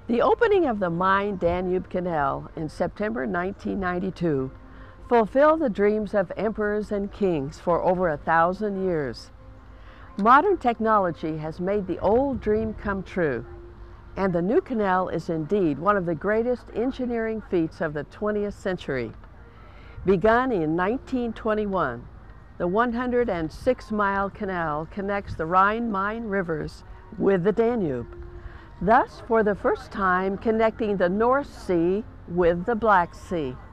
The opening of the Main-Danube Canal in September 1992 fulfilled the dreams of emperors and kings for over 1,000 years. Modern technology has made the old dream come true, and the new canal is indeed one of the greatest engineering feats of the 20th century. Begun in 1921, the 106-mile canal connects the Rhine-Main rivers with the Danube, thus for the first time connecting the North Sea with the Black Sea.